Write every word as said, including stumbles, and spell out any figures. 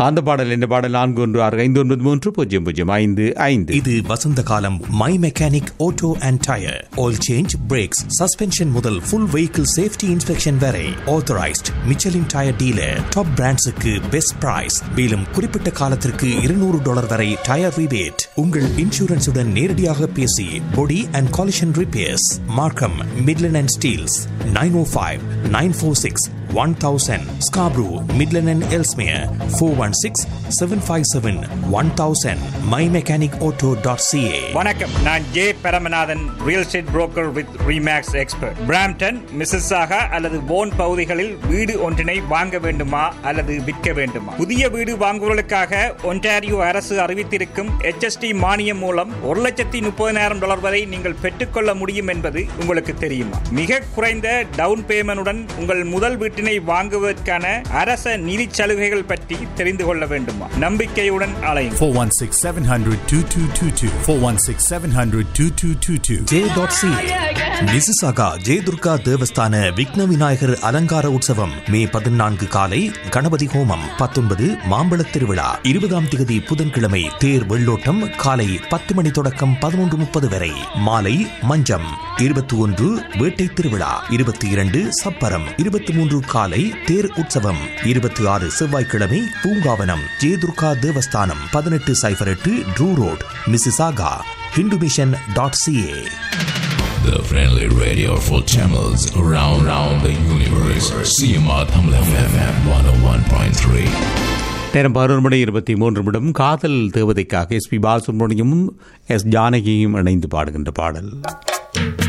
அந்த பாடல் இந்த பாடல் நான்கு ஒன்று ஆறு ஐந்து ஒன்பது மூன்று பூஜ்ஜியம் பூஜ்ஜியம் ஐந்து ஐந்து. இது வசந்த காலம். My mechanic auto and tyre oil change, breaks, suspension முதல் ஃபுல் வெஹிக்கிள் சேஃப்டி இன்ஸ்பெக்ஷன் வரை authorised Michelin tyre dealer. Top பிராண்ட்ஸுக்கு best price. மேலும் குறிப்பிட்ட காலத்திற்கு இருநூறு டாலர் வரை டயர் ரிபேட். உங்கள் இன்சூரன்ஸுடன் நேரடியாக பேசி பொடி அண்ட் காலிஷன் ரிப்பேர்ஸ். மார்க்கம், Midland and Steeles. Nine O five nine four six one thousand. Scarborough, Midland and Ellesmere four one six seven five seven one thousand. my mechanic auto dot c a. வணக்கம், நான் J Paramanathan, real estate broker with remakes expert. Brampton, மிஸ்ஸஸாகா அல்லது phone பகுதிகளில் வீடு ஒன்றினை வாங்க வேண்டுமா அல்லது விற்க வேண்டுமா? புதிய வீடு வாங்குவதற்காக ஒன்டாரியோ அரசு அறிவித்திருக்கும் H S T மானியம் மூலம் ஒரு லட்சத்தி முப்பதினாயிரம் டாலர் வரை நீங்கள் பெற்றுக்கொள்ள முடியும் என்பது உங்களுக்கு தெரியுமா? மிக குறைந்த டவுன் பேமெண்டுடன் உங்கள் முதல் வீட்டு வாங்குவதற்கான அரச நிதி சலுகைகள் பற்றி தெரிந்து கொள்ள வேண்டுமா? நம்பிக்கையுடன் அலையுங்கள். four one six seven hundred twenty-two twenty-two four one six seven hundred twenty-two twenty-two. J dot C A. Mississauga Jayadurga தேவஸ்தான விக்ன விநாயகர் அலங்கார உற்சவம் மே பதினான்கு காலை கணபதி ஹோமம், பத்தொன்பது மாம்பழ திருவிழா, இருபதாம் திகதி புதன்கிழமை தேர் வெள்ளோட்டம் காலை பத்து மணி தொடக்கம் பதினொன்று முப்பது வரை. மாலை மஞ்சம், இருபத்தி ஒன்று வேட்டை திருவிழா, இருபத்தி இரண்டு சப்பரம், இருபத்தி மூன்று காலை தேர் உற்சவம், இருபத்தி ஆறு செவ்வாய்க்கிழமை பூங்காவனம் ஜெயதுர்கா தேவஸ்தானம், பதினெட்டு சைபர் எட்டு true road, Mississauga. Hindu mission dot C A. The friendly radio for channels around around the universe. C M R Tamil F M one oh one point three. நேரம் பதினொரு மணி இருபத்தி மூன்று நிமிடம். காதல் தேவதைக்காக எஸ் பி பாலசுப்ரமணியமும் எஸ் ஜானகியும் இணைந்து பாடுகின்ற பாடல்.